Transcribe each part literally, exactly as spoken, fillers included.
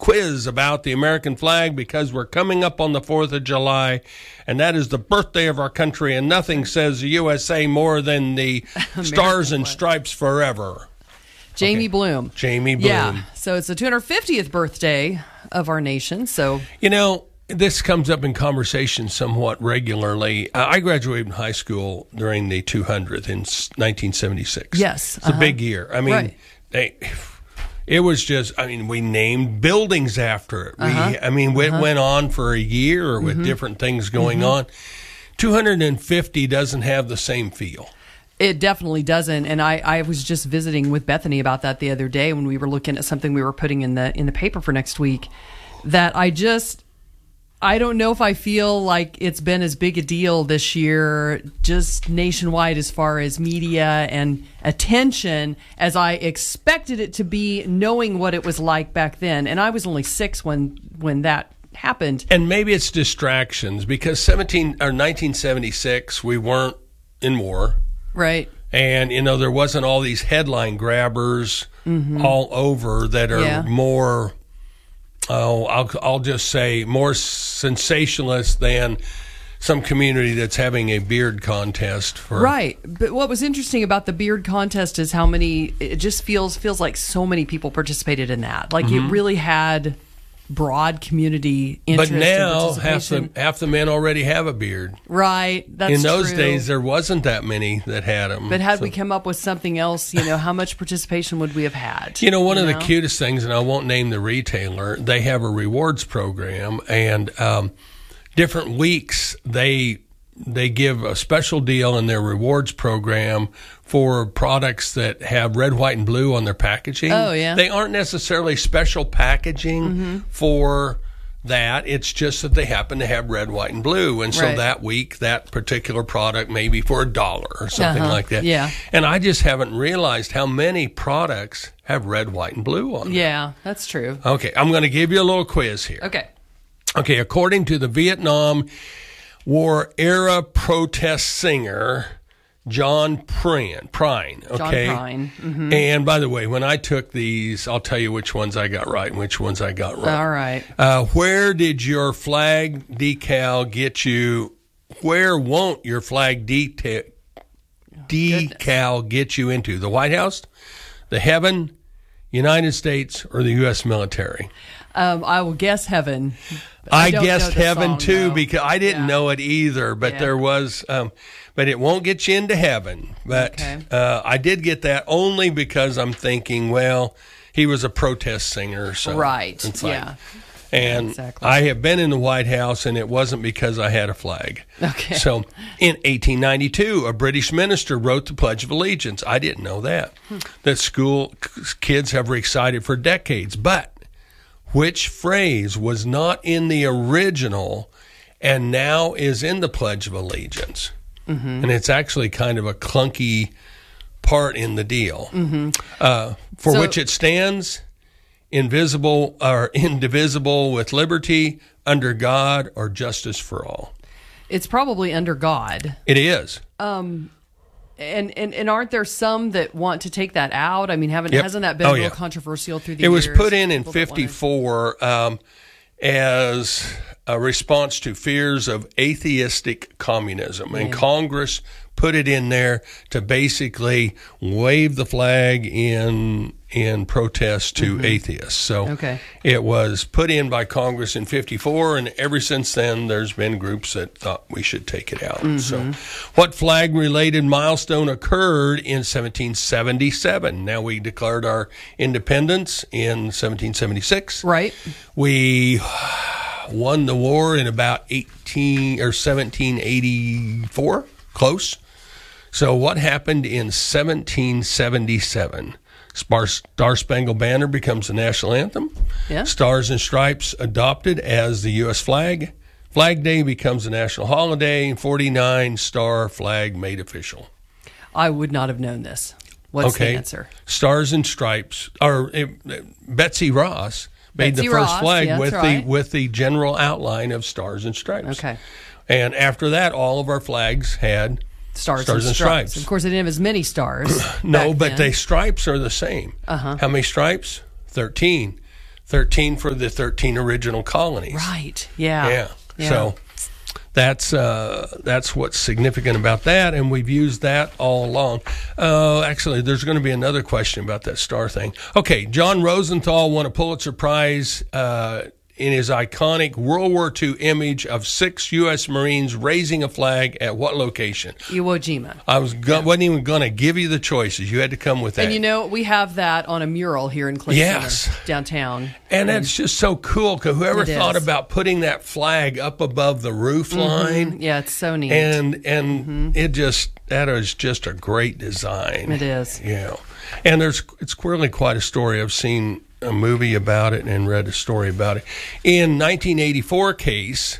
quiz about the American flag because we're coming up on the fourth of July, and that is the birthday of our country, and nothing says the U S A more than the Stars and Stripes forever. Jamie Okay. Bloom. Jamie Bloom. Yeah, so it's the two hundred fiftieth birthday of our nation. So You know, this comes up in conversation somewhat regularly. Uh, I graduated from high school during the two hundredth in nineteen seventy-six. Yes. It's a uh-huh. big year. I mean, Right. they, it was just, I mean, we named buildings after it. Uh-huh. We, I mean, it Uh-huh. went on for a year with Mhm. different things going Mhm. on. two hundred fifty doesn't have the same feel. It definitely doesn't, and I, I was just visiting with Bethany about that the other day when we were looking at something we were putting in the in the paper for next week. That I just, I don't know if I feel like it's been as big a deal this year, just nationwide as far as media and attention, as I expected it to be, knowing what it was like back then. And I was only six when when that happened. And maybe it's distractions because seventeen or nineteen seventy-six we weren't in war. Right. And, you know, there wasn't all these headline grabbers Mhm. all over that are Yeah. more, oh, I'll, I'll just say more sensationalist than some community that's having a beard contest. For Right. But what was interesting about the beard contest is how many, it just feels feels like so many people participated in that. Like Mhm. it really had broad community interest. But now and half the participation. half the men already have a beard. Right. That's in those true. days, there wasn't that many that had them. But had So- we come up with something else, you know, how much participation would we have had? You know, one you of know? the cutest things, and I won't name the retailer, they have a rewards program, and um, different weeks they they give a special deal in their rewards program for products that have red, white, and blue on their packaging. Oh, yeah. They aren't necessarily special packaging Mm-hmm. for that. It's just that they happen to have red, white, and blue. And so Right. that week, that particular product may be for a dollar or something Uh-huh. like that. Yeah. And I just haven't realized how many products have red, white, and blue on them. Yeah, that's true. Okay, I'm going to give you a little quiz here. Okay. Okay, according to the Vietnam War era protest singer John Prine, Prine, John okay? Prine. Mhm. And by the way, when I took these, I'll tell you which ones I got right and which ones I got wrong. All right. Uh, where did your flag decal get you? Where won't your flag deta- decal get you into? The White House, the Heaven, United States, or the U S military? Um, I will guess heaven. I, don't know guessed the heaven song, too though. because I didn't Yeah. know it either, but Yeah. there was, um, but it won't get you into heaven. But Okay. uh, I did get that only because I'm thinking, well, he was a protest singer, so Right. it's like- Yeah. And Exactly. I have been in the White House, and it wasn't because I had a flag. Okay. So in eighteen ninety-two, a British minister wrote the Pledge of Allegiance. I didn't know that. Hmm. That school kids have recited for decades. But which phrase was not in the original and now is in the Pledge of Allegiance? Mm-hmm. And it's actually kind of a clunky part in the deal. Mm-hmm. Uh, for So- which it stands, invisible or indivisible with liberty, under God, or justice for all. It's probably under God. It is. Um, and, and and aren't there some that want to take that out? I mean, haven't Yep. hasn't that been Oh, real yeah. controversial through the It years? was put in in People that wanted- fifty-four um, as a response to fears of atheistic communism. And Yeah. Congress put it in there to basically wave the flag in in protest to Mhm. atheists. So Okay. it was put in by Congress in fifty-four, and ever since then there's been groups that thought we should take it out. Mhm. So what flag-related milestone occurred in seventeen seventy-seven? Now, we declared our independence in seventeen seventy-six. Right. We won the war in about eighteen or seventeen eighty-four, close. So what happened in seventeen seventy-seven? Spar- Star Spangled Banner becomes the national anthem. Yeah. Stars and Stripes adopted as the U S flag. Flag Day becomes a national holiday. forty-nine star flag made official. I would not have known this. What's okay. the answer? Stars and Stripes, or uh, Betsy Ross made Betsy the first Ross, flag yeah, with that's right. the with the general outline of Stars and Stripes. Okay. And after that, all of our flags had Stars, Stars and, and stripes. Stripes. Of course, they didn't have as many stars. No, back but then. the stripes are the same. Uh-huh. How many stripes? thirteen. thirteen for the thirteen original colonies. Right. Yeah. Yeah. Yeah. So that's uh, that's what's significant about that, and we've used that all along. Uh, actually, there's going to be another question about that star thing. Okay, John Rosenthal won a Pulitzer Prize uh, in his iconic World War Two image of six U S Marines raising a flag at what location? Iwo Jima. I was go- yeah. wasn't even going to give you the choices. You had to come with that. And you know, we have that on a mural here in Clay yes. Center, downtown. And um, it's just so cool because whoever thought is. about putting that flag up above the roof line. Mm-hmm. Yeah, it's so neat. And and mm-hmm. it just, that is just a great design. It is. Yeah. And there's it's really quite a story. I've seen a movie about it and read a story about it. In nineteen eighty-four case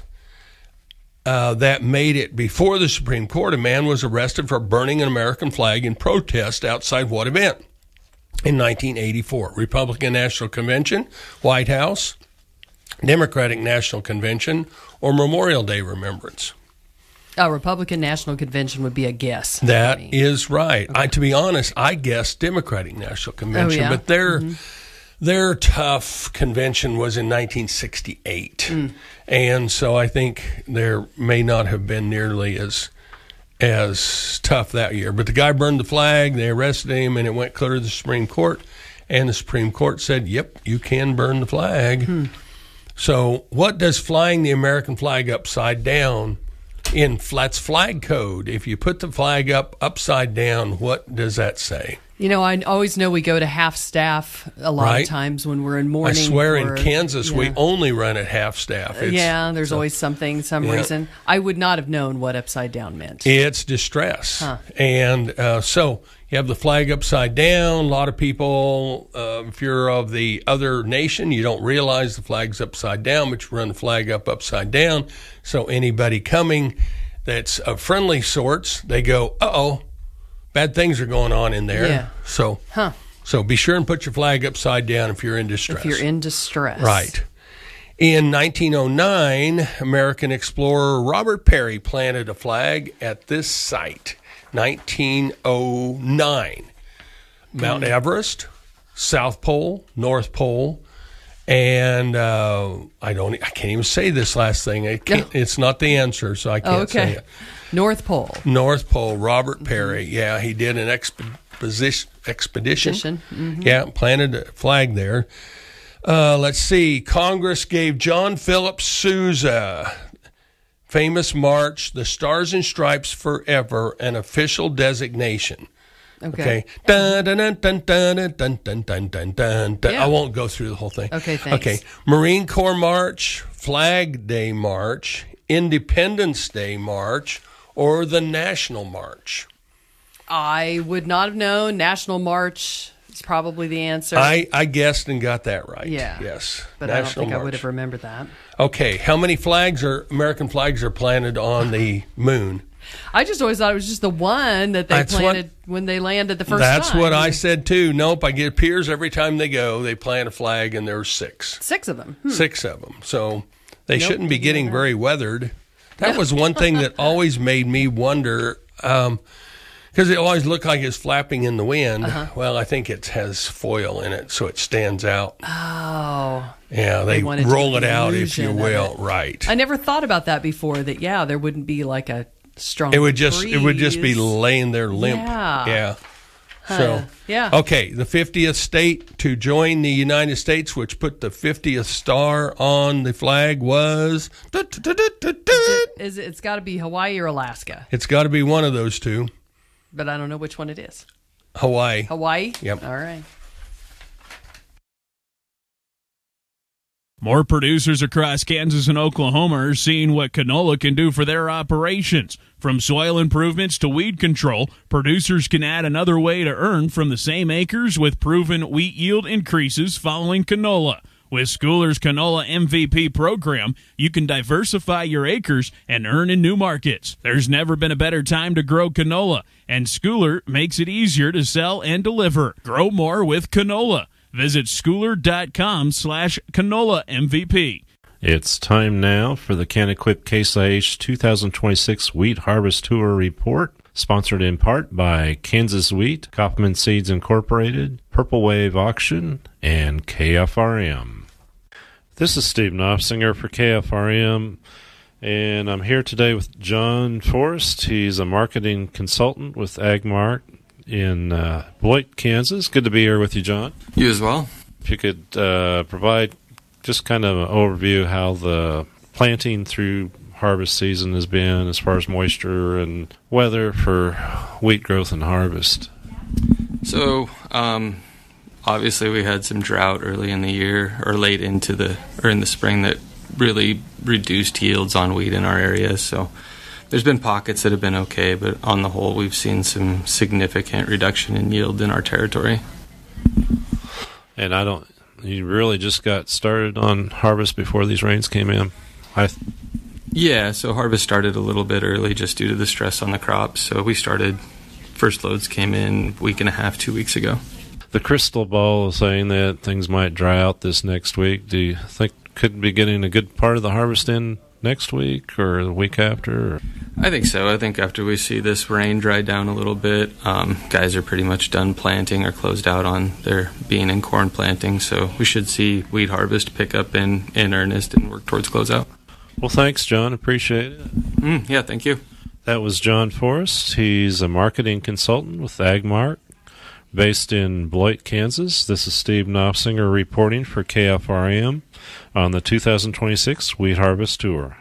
uh, that made it before the Supreme Court, a man was arrested for burning an American flag in protest outside what event? In nineteen eighty-four, Republican National Convention, White House, Democratic National Convention, or Memorial Day Remembrance? A Republican National Convention would be a guess. That is right. Okay. I, to be honest, I guessed Democratic National Convention, oh, yeah? but they're... Mm-hmm. Their tough convention was in nineteen sixty-eight, mm. and so I think there may not have been nearly as as tough that year. But the guy burned the flag, they arrested him, and it went clear to the Supreme Court, and the Supreme Court said, yep, you can burn the flag. Hmm. So what does flying the American flag upside down in that's flag code? If you put the flag up upside down, what does that say? You know, I always know we go to half staff a lot right. of times when we're in mourning. I swear or, in Kansas yeah. we only run at half staff. It's, yeah, there's so, always something, some yeah. reason. I would not have known what upside down meant. It's distress. Huh. And uh, so you have the flag upside down. A lot of people, uh, if you're of the other nation, you don't realize the flag's upside down, but you run the flag up upside down. So anybody coming that's of friendly sorts, they go, uh-oh. Bad things are going on in there. Yeah. So, huh. so be sure and put your flag upside down if you're in distress. If you're in distress. Right. In nineteen oh nine, American explorer Robert Peary planted a flag at this site. nineteen oh nine. Mount mm. Everest, South Pole, North Pole, and uh, I don't. I can't even say this last thing. I can't, oh. It's not the answer, so I can't oh, okay. say it. North Pole. North Pole, Robert Peary. Yeah, he did an expedition. expedition. Mm-hmm. Yeah, planted a flag there. Uh, let's see. Congress gave John Philip Sousa, famous march, the Stars and Stripes Forever, an official designation. Okay. Okay. Dun, dun, dun, dun, dun, dun, dun, dun, dun, dun, dun. Yeah. I won't go through the whole thing. Okay, thanks. Okay. Marine Corps March, Flag Day March, Independence Day March, or the National March? I would not have known. National March is probably the answer. I, I guessed and got that right. Yeah. Yes. But National I don't think March. I would have remembered that. Okay. How many flags are American flags are planted on the moon? I just always thought it was just the one that they That's planted what, when they landed the first that's time. That's what I said too. Nope. I get appears every time they go, they plant a flag, and there's six. Six of them. Hmm. Six of them. So they nope, shouldn't be getting very weathered. That was one thing that always made me wonder, because um, it always looked like it's flapping in the wind. Uh-huh. Well, I think it has foil in it, so it stands out. Oh. Yeah, they, they roll it out, if you will. Right. I never thought about that before, that, yeah, there wouldn't be like a strong It would just breeze. It would just be laying there limp. Yeah. Yeah. Huh. So, yeah. Okay, the fiftieth state to join the United States, which put the fiftieth star on the flag, was... Is it, is it, it's got to be Hawaii or Alaska. It's got to be one of those two. But I don't know which one it is. Hawaii. Hawaii? Yep. All right. More producers across Kansas and Oklahoma are seeing what canola can do for their operations. From soil improvements to weed control, producers can add another way to earn from the same acres with proven wheat yield increases following canola. With Schooler's Canola M V P program, you can diversify your acres and earn in new markets. There's never been a better time to grow canola, and Schooler makes it easier to sell and deliver. Grow more with canola. Visit schooler.com slash canola MVP. It's time now for the CanEquip Case I H two thousand twenty-six Wheat Harvest Tour Report, sponsored in part by Kansas Wheat, Kaufman Seeds Incorporated, Purple Wave Auction, and K F R M. This is Steve Knopfsinger for K F R M, and I'm here today with John Forrest. He's a marketing consultant with AgMark in uh, Beloit, Kansas. Good to be here with you, John. You as well. If you could uh, provide just kind of an overview how the planting through harvest season has been as far as moisture and weather for wheat growth and harvest. So, um, obviously we had some drought early in the year or late into the or in the spring that really reduced yields on wheat in our area. So there's been pockets that have been okay, but on the whole we've seen some significant reduction in yield in our territory. And I don't you really just got started on harvest before these rains came in? I th- Yeah, so harvest started a little bit early just due to the stress on the crops. So we started, first loads came in a week and a half, two weeks ago. The crystal ball is saying that things might dry out this next week. Do you think could be getting a good part of the harvest in next week or the week after? Or? I think so. I think after we see this rain dry down a little bit, um, guys are pretty much done planting or closed out on their bean and corn planting. So we should see wheat harvest pick up in, in earnest and work towards closeout. Well, thanks, John. Appreciate it. Mm, yeah, thank you. That was John Forrest. He's a marketing consultant with AgMark based in Beloit, Kansas. This is Steve Knopfsinger reporting for K F R M on the two thousand twenty-six Wheat Harvest Tour.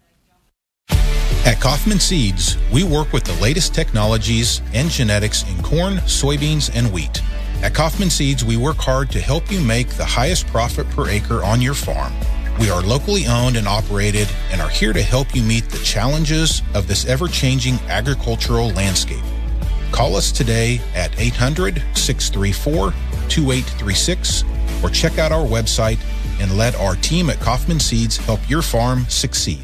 At Kaufman Seeds, we work with the latest technologies and genetics in corn, soybeans, and wheat. At Kaufman Seeds, we work hard to help you make the highest profit per acre on your farm. We are locally owned and operated and are here to help you meet the challenges of this ever-changing agricultural landscape. Call us today at eight hundred, six three four, two eight three six or check out our website and let our team at Kaufman Seeds help your farm succeed.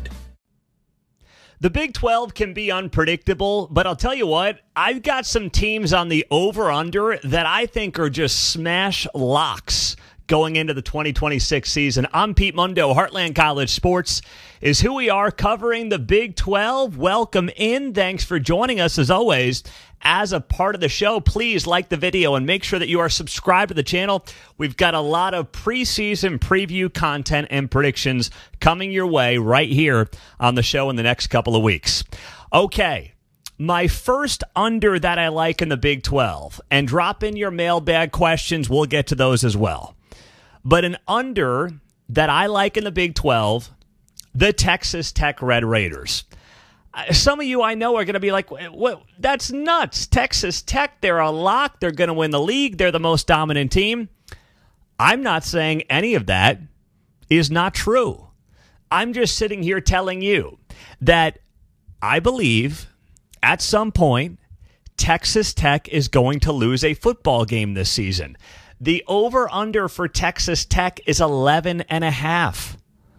The Big twelve can be unpredictable, but I'll tell you what, I've got some teams on the over-under that I think are just smash locks going into the twenty twenty-six season. I'm Pete Mundo. Heartland College Sports is who we are, covering the Big twelve. Welcome in. Thanks for joining us as always. As a part of the show, please like the video and make sure that you are subscribed to the channel. We've got a lot of preseason preview content and predictions coming your way right here on the show in the next couple of weeks. Okay. My first under that I like in the Big twelve, and drop in your mailbag questions. We'll get to those as well. But an under that I like in the Big twelve, the Texas Tech Red Raiders. Some of you I know are going to be like, what? That's nuts. Texas Tech, they're a lock. They're going to win the league. They're the most dominant team. I'm not saying any of that is not true. I'm just sitting here telling you that I believe at some point Texas Tech is going to lose a football game this season. The over-under for Texas Tech is eleven and a half.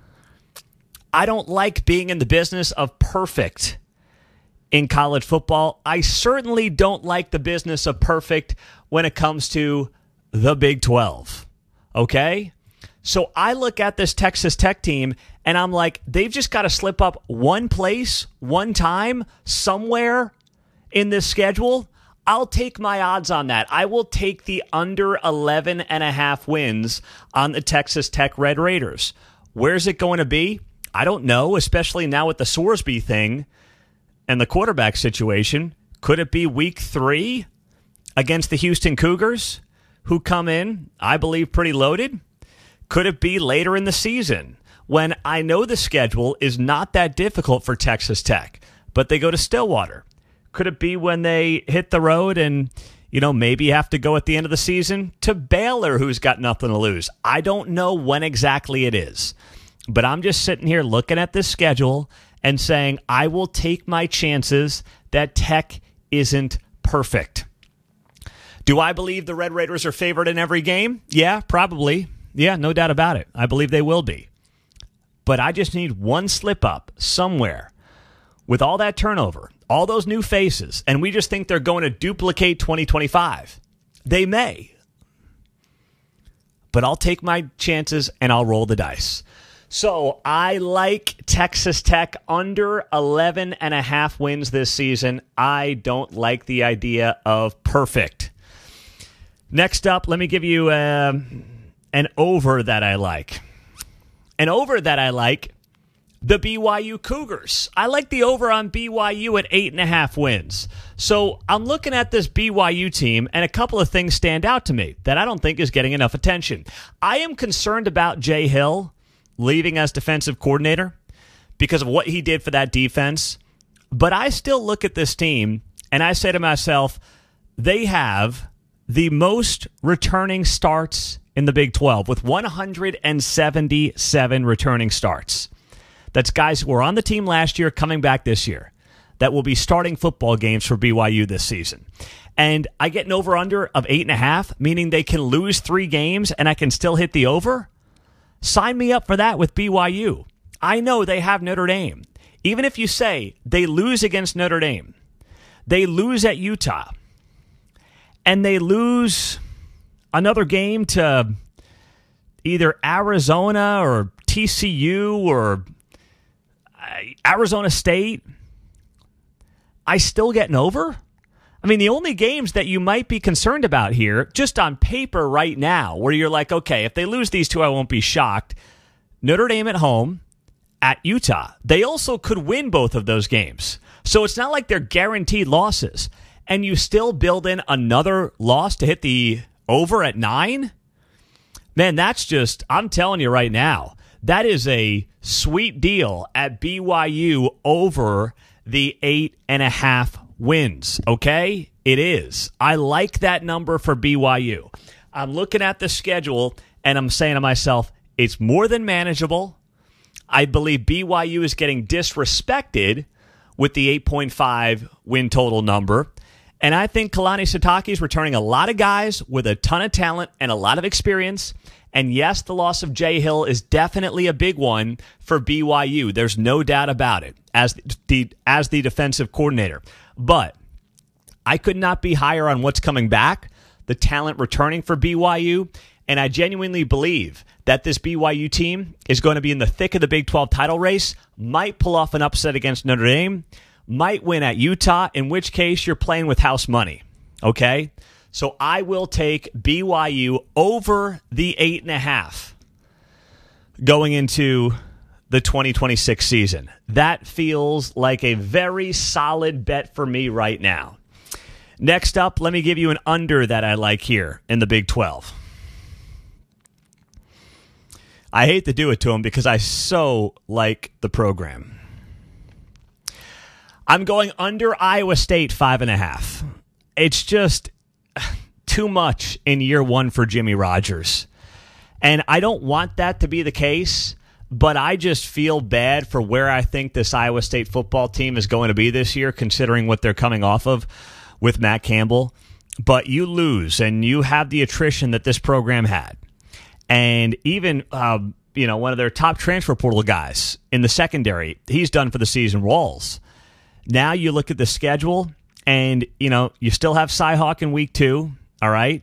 I don't like being in the business of perfect in college football. I certainly don't like the business of perfect when it comes to the Big twelve. Okay? So I look at this Texas Tech team, and I'm like, they've just got to slip up one place, one time, somewhere in this schedule. I'll take my odds on that. I will take the under eleven and a half wins on the Texas Tech Red Raiders. Where's it going to be? I don't know, especially now with the Sorsby thing and the quarterback situation. Could it be week three against the Houston Cougars, who come in, I believe, pretty loaded? Could it be later in the season when I know the schedule is not that difficult for Texas Tech, but they go to Stillwater? Could it be when they hit the road and, you know, maybe have to go at the end of the season to Baylor, who's got nothing to lose? I don't know when exactly it is. But I'm just sitting here looking at this schedule and saying I will take my chances that Tech isn't perfect. Do I believe the Red Raiders are favored in every game? Yeah, probably. Yeah, no doubt about it. I believe they will be. But I just need one slip up somewhere with all that turnover, all those new faces, and we just think they're going to duplicate twenty twenty-five. They may. But I'll take my chances and I'll roll the dice. So I like Texas Tech under eleven and a half wins this season. I don't like the idea of perfect. Next up, let me give you uh, an over that I like. An over that I like, the B Y U Cougars. I like the over on B Y U at eight and a half wins. So I'm looking at this B Y U team, and a couple of things stand out to me that I don't think is getting enough attention. I am concerned about Jay Hill leaving as defensive coordinator because of what he did for that defense. But I still look at this team, and I say to myself, they have the most returning starts in the Big twelve with one hundred seventy-seven returning starts. That's guys who were on the team last year coming back this year that will be starting football games for B Y U this season. And I get an over-under of eight and a half, meaning they can lose three games and I can still hit the over. Sign me up for that with B Y U. I know they have Notre Dame. Even if you say they lose against Notre Dame, they lose at Utah, and they lose another game to either Arizona or T C U or Arizona State, I still get an over? I mean, the only games that you might be concerned about here, just on paper right now, where you're like, okay, if they lose these two, I won't be shocked. Notre Dame at home, at Utah. They also could win both of those games. So it's not like they're guaranteed losses. And you still build in another loss to hit the over at nine? Man, that's just, I'm telling you right now, that is a sweet deal at B Y U over the eight and a half wins, okay? It is. I like that number for B Y U. I'm looking at the schedule, and I'm saying to myself, it's more than manageable. I believe B Y U is getting disrespected with the eight point five win total number. And I think Kalani Sitake is returning a lot of guys with a ton of talent and a lot of experience. And yes, the loss of Jay Hill is definitely a big one for B Y U. There's no doubt about it as the as the defensive coordinator. But I could not be higher on what's coming back, the talent returning for B Y U. And I genuinely believe that this B Y U team is going to be in the thick of the Big twelve title race, might pull off an upset against Notre Dame, might win at Utah, in which case you're playing with house money, okay? So I will take B Y U over the eight and a half going into the twenty twenty-six season. That feels like a very solid bet for me right now. Next up, let me give you an under that I like here in the Big twelve. I hate to do it to him because I so like the program. I'm going under Iowa State five and a half. It's just too much in year one for Jimmy Rogers. And I don't want that to be the case, but I just feel bad for where I think this Iowa State football team is going to be this year, considering what they're coming off of with Matt Campbell. But you lose, and you have the attrition that this program had. And even, uh, you know, one of their top transfer portal guys in the secondary, he's done for the season, Rawls. Now you look at the schedule, and, you know, you still have Cyhawk in week two, all right?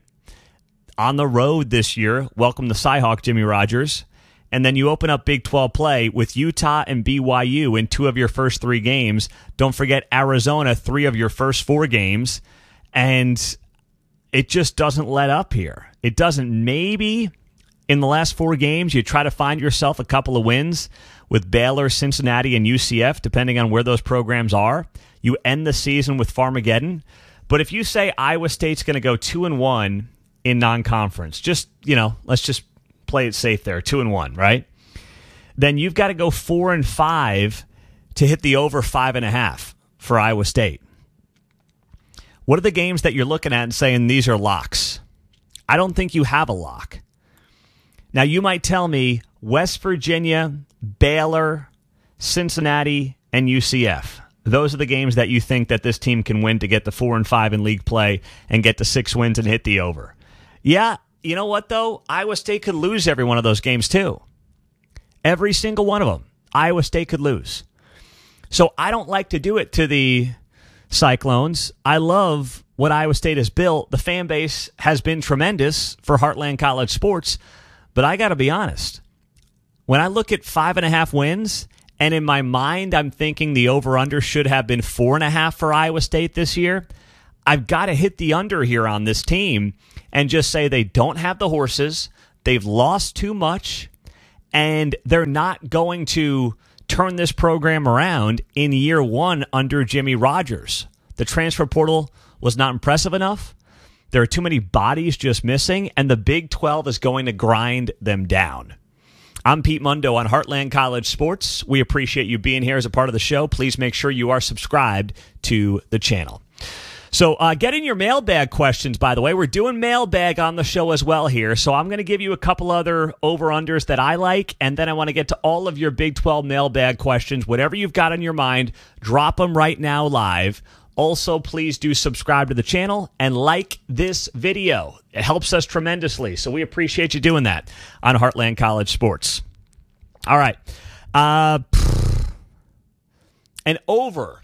On the road this year, welcome to Cyhawk, Jimmy Rogers. And then you open up Big twelve play with Utah and B Y U in two of your first three games. Don't forget Arizona, three of your first four games. And it just doesn't let up here. It doesn't. Maybe in the last four games, you try to find yourself a couple of wins with Baylor, Cincinnati, and U C F, depending on where those programs are. You end the season with Farmageddon. But if you say Iowa State's going to go two and one in non-conference, just, you know, let's just play it safe there, two and one, right? Then you've got to go four and five to hit the over five and a half for Iowa State. What are the games that you're looking at and saying these are locks? I don't think you have a lock. Now, you might tell me West Virginia, Baylor, Cincinnati, and U C F. Those are the games that you think that this team can win to get to four and five in league play and get to six wins and hit the over. Yeah, you know what, though? Iowa State could lose every one of those games, too. Every single one of them. Iowa State could lose. So I don't like to do it to the Cyclones. I love what Iowa State has built. The fan base has been tremendous for Heartland College sports. But I got to be honest. When I look at five and a half wins, and in my mind I'm thinking the over-under should have been four and a half for Iowa State this year, I've got to hit the under here on this team and just say they don't have the horses, they've lost too much, And they're not going to turn this program around in year one under Jimmy Rogers. The transfer portal was not impressive enough. There are too many bodies just missing, and the Big twelve is going to grind them down. I'm Pete Mundo on Heartland College Sports. We appreciate you being here as a part of the show. Please make sure you are subscribed to the channel. So uh, get in your mailbag questions, by the way. We're doing mailbag on the show as well here. So I'm going to give you a couple other over-unders that I like, and then I want to get to all of your Big twelve mailbag questions. Whatever you've got on your mind, drop them right now live. Also, please do subscribe to the channel and like this video. It helps us tremendously, so we appreciate you doing that on Heartland College Sports. All right. Uh, and over.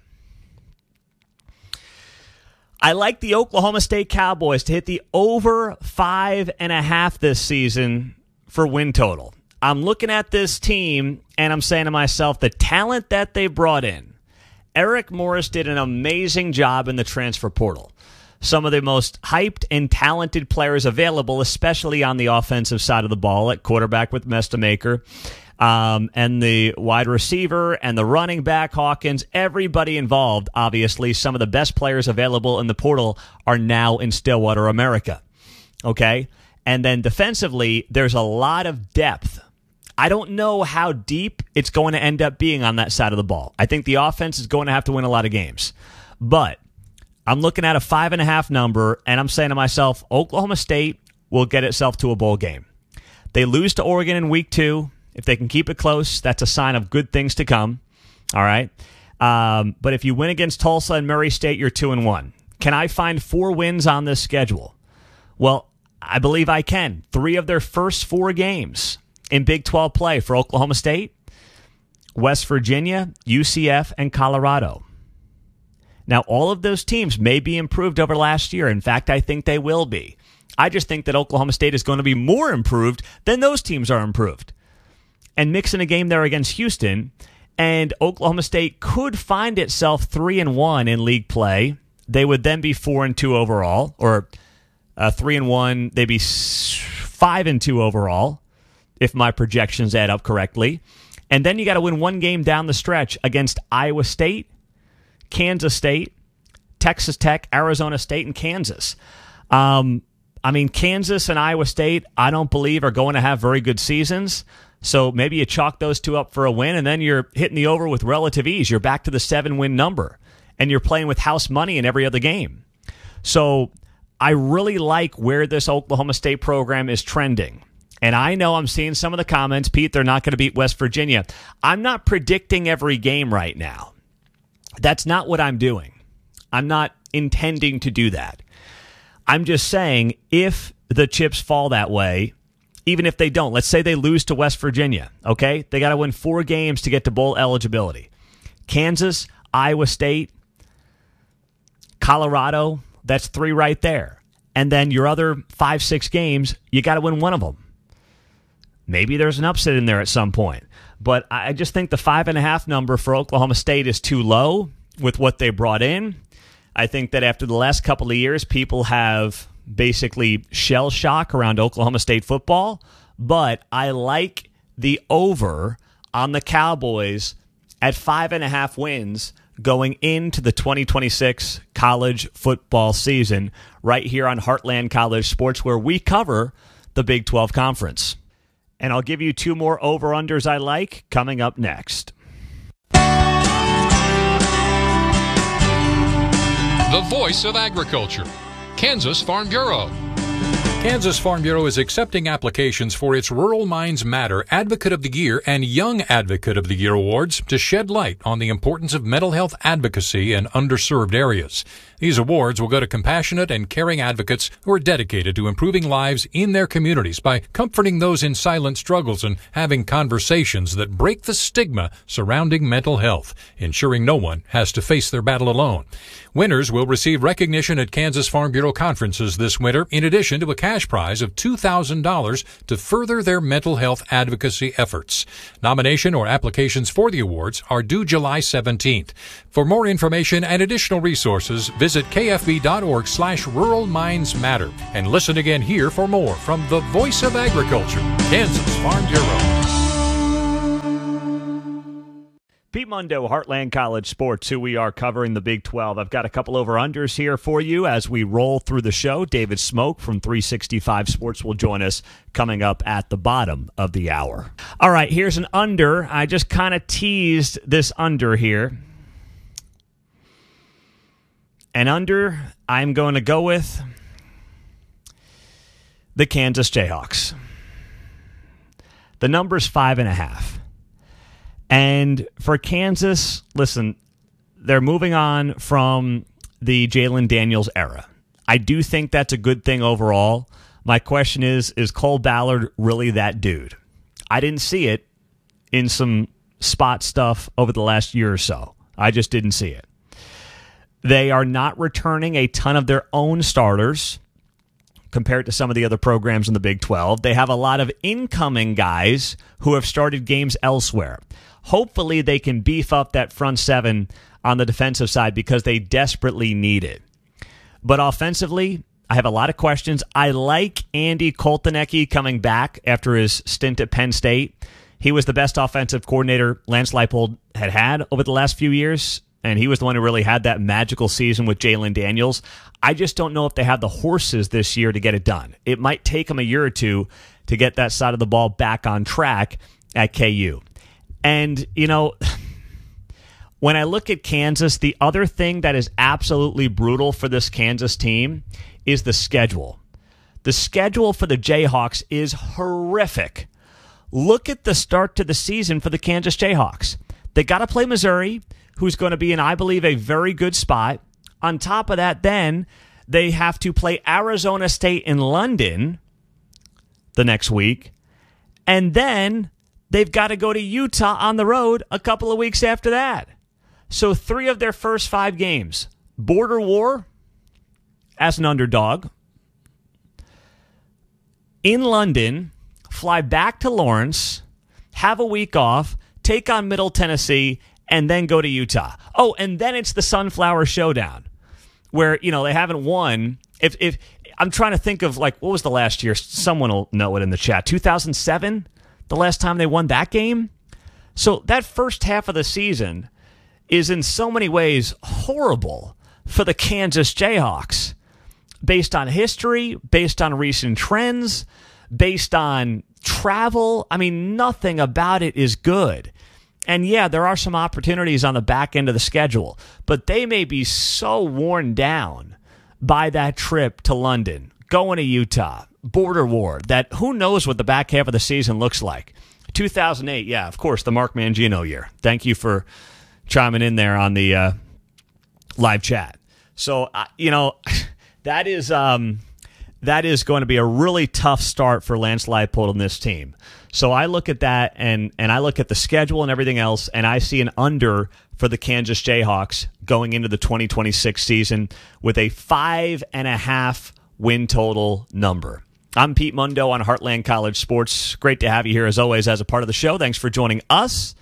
I like the Oklahoma State Cowboys to hit the over five and a half this season for win total. I'm looking at this team, and I'm saying to myself, the talent that they brought in, Eric Morris did an amazing job in the transfer portal. Some of the most hyped and talented players available, especially on the offensive side of the ball, at quarterback with Mestamaker, um, and the wide receiver and the running back, Hawkins, everybody involved, obviously. Some of the best players available in the portal are now in Stillwater, America. Okay? And then defensively, there's a lot of depth. I don't know how deep it's going to end up being on that side of the ball. I think the offense is going to have to win a lot of games. But I'm looking at a five and a half number, and I'm saying to myself, Oklahoma State will get itself to a bowl game. They lose to Oregon in week two. If they can keep it close, that's a sign of good things to come. All right. Um, but if you win against Tulsa and Murray State, you're two and one. Can I find four wins on this schedule? Well, I believe I can. Three of their first four games in Big twelve play for Oklahoma State, West Virginia, U C F, and Colorado. Now, all of those teams may be improved over last year. In fact, I think they will be. I just think that Oklahoma State is going to be more improved than those teams are improved. And mixing a game there against Houston, and Oklahoma State could find itself three and one in league play. They would then be four and two overall, or uh, three and one. They'd be five and two overall, if my projections add up correctly. And then you got to win one game down the stretch against Iowa State, Kansas State, Texas Tech, Arizona State, and Kansas. Um, I mean, Kansas and Iowa State, I don't believe are going to have very good seasons. So maybe you chalk those two up for a win, and then you're hitting the over with relative ease. You're back to the seven-win number, and you're playing with house money in every other game. So I really like where this Oklahoma State program is trending. And I know I'm seeing some of the comments, Pete, they're not going to beat West Virginia. I'm not predicting every game right now. That's not what I'm doing. I'm not intending to do that. I'm just saying if the chips fall that way, even if they don't, let's say they lose to West Virginia, okay? They got to win four games to get to bowl eligibility. Kansas, Iowa State, Colorado, that's three right there. And then your other five, six games, you got to win one of them. Maybe there's an upset in there at some point. But I just think the five and a half number for Oklahoma State is too low with what they brought in. I think that after the last couple of years, people have basically shell shock around Oklahoma State football. But I like the over on the Cowboys at five and a half wins going into the twenty twenty-six college football season right here on Heartland College Sports, where we cover the Big twelve Conference. And I'll give you two more over-unders I like coming up next. The voice of agriculture, Kansas Farm Bureau. Kansas Farm Bureau is accepting applications for its Rural Minds Matter Advocate of the Year and Young Advocate of the Year awards to shed light on the importance of mental health advocacy in underserved areas. These awards will go to compassionate and caring advocates who are dedicated to improving lives in their communities by comforting those in silent struggles and having conversations that break the stigma surrounding mental health, ensuring no one has to face their battle alone. Winners will receive recognition at Kansas Farm Bureau conferences this winter, in addition to a cash prize of two thousand dollars to further their mental health advocacy efforts. Nomination or applications for the awards are due July seventeenth. For more information and additional resources, visit kfb.org slash Rural Minds Matter and listen again here for more from the Voice of Agriculture, Kansas Farm Bureau. Pete Mundo, Heartland College Sports, who we are covering the Big twelve. I've got a couple over-unders here for you as we roll through the show. David Smoke from three sixty-five Sports will join us coming up at the bottom of the hour. All right, here's an under. I just kind of teased this under here. And under, I'm going to go with the Kansas Jayhawks. The number's five and a half. And for Kansas, listen, they're moving on from the Jalen Daniels era. I do think that's a good thing overall. My question is, is Cole Ballard really that dude? I didn't see it in some spot stuff over the last year or so. I just didn't see it. They are not returning a ton of their own starters compared to some of the other programs in the Big twelve. They have a lot of incoming guys who have started games elsewhere. Hopefully they can beef up that front seven on the defensive side because they desperately need it. But offensively, I have a lot of questions. I like Andy Koltanecki coming back after his stint at Penn State. He was the best offensive coordinator Lance Leipold had had over the last few years, and he was the one who really had that magical season with Jalen Daniels. I just don't know if they have the horses this year to get it done. It might take them a year or two to get that side of the ball back on track at K U. And, you know, when I look at Kansas, the other thing that is absolutely brutal for this Kansas team is the schedule. The schedule for the Jayhawks is horrific. Look at the start to the season for the Kansas Jayhawks. They got to play Missouri, who's going to be in, I believe, a very good spot. On top of that, then, they have to play Arizona State in London the next week. And then they've got to go to Utah on the road a couple of weeks after that. So three of their first five games. Border War as an underdog. In London, fly back to Lawrence, have a week off, take on Middle Tennessee, and then go to Utah. Oh, and then it's the Sunflower Showdown, where, you know, they haven't won. If if I'm trying to think of, like, what was the last year? Someone will know it in the chat. two thousand seven? The last time they won that game? So that first half of the season is in so many ways horrible for the Kansas Jayhawks. Based on history, based on recent trends, based on travel. I mean, nothing about it is good. And yeah, there are some opportunities on the back end of the schedule, but they may be so worn down by that trip to London, going to Utah, border war, that who knows what the back half of the season looks like. two thousand eight, yeah, of course, the Mark Mangino year. Thank you for chiming in there on the uh, live chat. So, uh, you know, that is um, that is going to be a really tough start for Lance Leipold and this team. So I look at that, and, and I look at the schedule and everything else, and I see an under for the Kansas Jayhawks going into the twenty twenty-six season with a five and a half win total number. I'm Pete Mundo on Heartland College Sports. Great to have you here, as always, as a part of the show. Thanks for joining us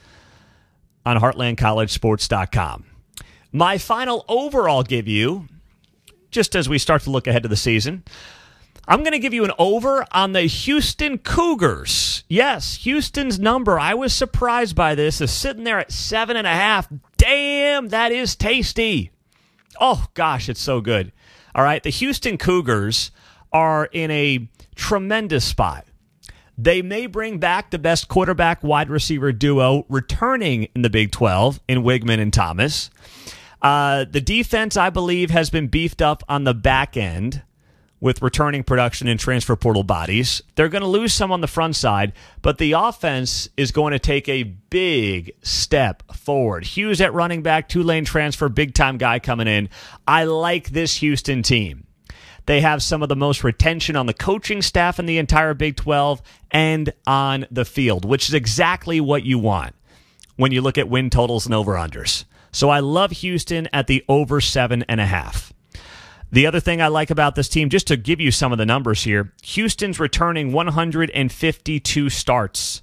on heartland college sports dot com. My final over I'll give you, just as we start to look ahead to the season, I'm going to give you an over on the Houston Cougars. Yes, Houston's number, I was surprised by this, is sitting there at seven and a half. Damn, that is tasty. Oh, gosh, it's so good. All right, the Houston Cougars are in a tremendous spot. They may bring back the best quarterback wide receiver duo returning in the Big twelve in Wigman and Thomas. Uh, the defense, I believe, has been beefed up on the back end with returning production and transfer portal bodies. They're going to lose some on the front side, but the offense is going to take a big step forward. Hughes at running back, two-lane transfer, big-time guy coming in. I like this Houston team. They have some of the most retention on the coaching staff in the entire Big twelve and on the field, which is exactly what you want when you look at win totals and over-unders. So I love Houston at the over seven and a half. The other thing I like about this team, just to give you some of the numbers here, Houston's returning one hundred fifty-two starts.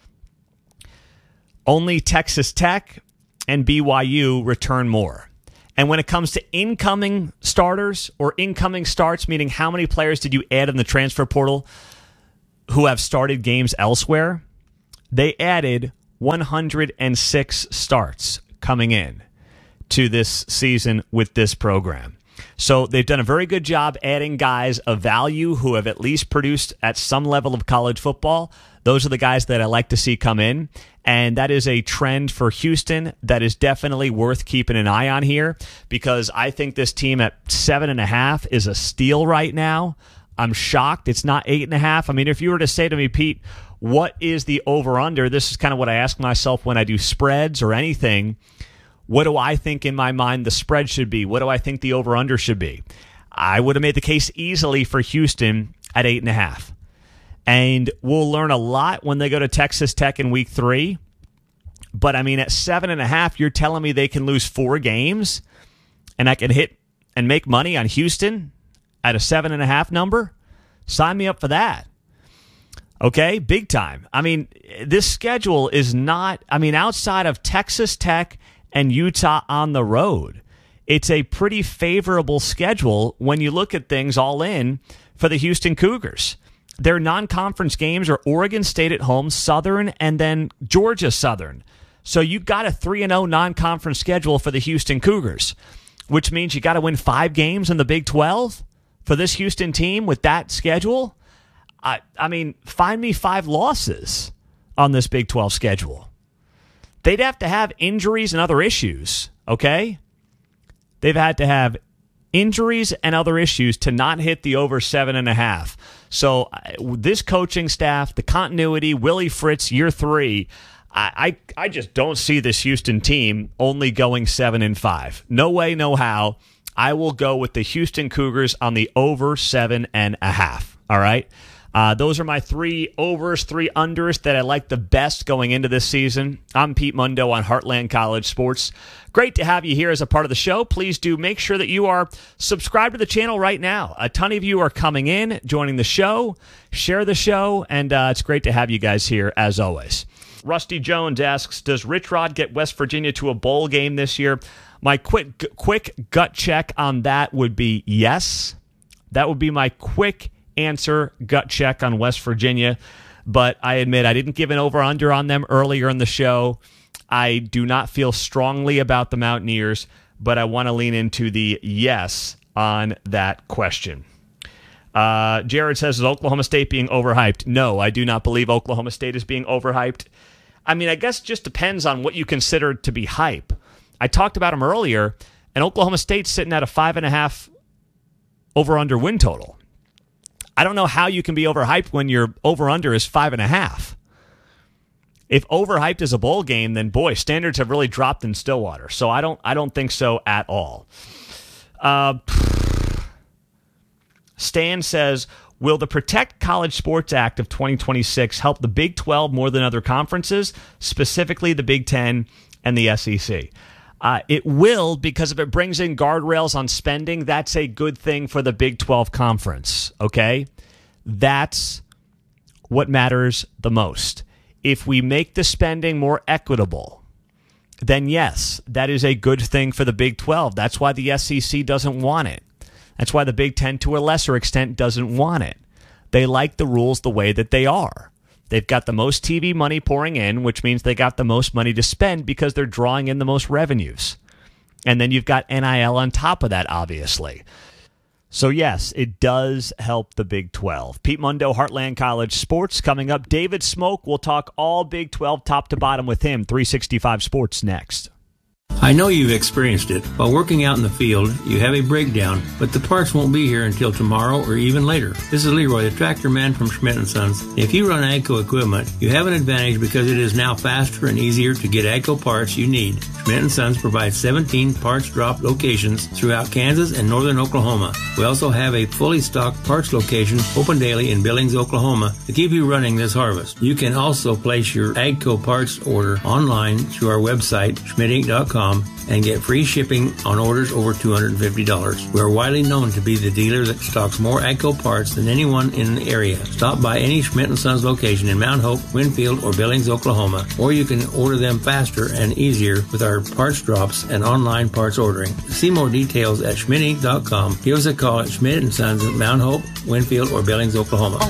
Only Texas Tech and B Y U return more. And when it comes to incoming starters or incoming starts, meaning how many players did you add in the transfer portal who have started games elsewhere, they added one hundred six starts coming in to this season with this program. So they've done a very good job adding guys of value who have at least produced at some level of college football. Those are the guys that I like to see come in. And that is a trend for Houston that is definitely worth keeping an eye on here, because I think this team at seven and a half is a steal right now. I'm shocked it's not eight and a half. I mean, if you were to say to me, Pete, what is the over-under? This is kind of what I ask myself when I do spreads or anything. What do I think in my mind the spread should be? What do I think the over-under should be? I would have made the case easily for Houston at eight and a half. And we'll learn a lot when they go to Texas Tech in week three. But, I mean, at seven and a half, you're telling me they can lose four games and I can hit and make money on Houston at a seven and a half number? Sign me up for that. Okay, big time. I mean, this schedule is not, I mean, outside of Texas Tech and Utah on the road, it's a pretty favorable schedule when you look at things all in for the Houston Cougars. Their non-conference games are Oregon State at home, Southern, and then Georgia Southern. So you've got a three and oh non-conference schedule for the Houston Cougars, which means you got to win five games in the Big twelve for this Houston team with that schedule. I, I mean, find me five losses on this Big twelve schedule. They'd have to have injuries and other issues, okay? They've had to have injuries and other issues to not hit the over seven and a half. So uh, this coaching staff, the continuity, Willie Fritz, year three, I, I I just don't see this Houston team only going seven and five. No way, no how. I will go with the Houston Cougars on the over seven and a half. All right. Uh, those are my three overs, three unders that I like the best going into this season. I'm Pete Mundo on Heartland College Sports. Great to have you here as a part of the show. Please do make sure that you are subscribed to the channel right now. A ton of you are coming in, joining the show, share the show, and uh, it's great to have you guys here as always. Rusty Jones asks, does Rich Rod get West Virginia to a bowl game this year? My quick, quick gut check on that would be yes. That would be my quick answer, gut check on West Virginia. But I admit I didn't give an over-under on them earlier in the show. I do not feel strongly about the Mountaineers, but I want to lean into the yes on that question. Uh, Jared says, is Oklahoma State being overhyped? No, I do not believe Oklahoma State is being overhyped. I mean, I guess it just depends on what you consider to be hype. I talked about them earlier, and Oklahoma State's sitting at a five and a half over-under win total. I don't know how you can be overhyped when your over-under is five and a half. If overhyped is a bowl game, then boy, standards have really dropped in Stillwater. So I don't, I don't think so at all. Uh, Stan says, will the Protect College Sports Act of twenty twenty-six help the Big twelve more than other conferences, specifically the Big ten and the S E C? Uh, it will, because if it brings in guardrails on spending, that's a good thing for the Big twelve conference, okay? That's what matters the most. If we make the spending more equitable, then yes, that is a good thing for the Big twelve. That's why the S E C doesn't want it. That's why the Big ten, to a lesser extent, doesn't want it. They like the rules the way that they are. They've got the most T V money pouring in, which means they got the most money to spend because they're drawing in the most revenues. And then you've got N I L on top of that, obviously. So, yes, it does help the Big twelve. Pete Mundo, Heartland College Sports, coming up. David Smoke, we'll talk all Big twelve top to bottom with him. three sixty-five Sports next. I know you've experienced it. While working out in the field, you have a breakdown, but the parts won't be here until tomorrow or even later. This is Leroy, the tractor man from Schmidt and Sons. If you run AGCO equipment, you have an advantage because it is now faster and easier to get AGCO parts you need. Schmidt and Sons provides seventeen parts drop locations throughout Kansas and northern Oklahoma. We also have a fully stocked parts location open daily in Billings, Oklahoma to keep you running this harvest. You can also place your AGCO parts order online through our website, schmidt inc dot com, and get free shipping on orders over two hundred fifty dollars. We are widely known to be the dealer that stocks more AGCO parts than anyone in the area. Stop by any Schmidt and Sons location in Mount Hope, Winfield, or Billings, Oklahoma, or you can order them faster and easier with our parts drops and online parts ordering. See more details at schmidt inc dot com. Give us a call at Schmidt and Sons at Mount Hope, Winfield, or Billings, Oklahoma.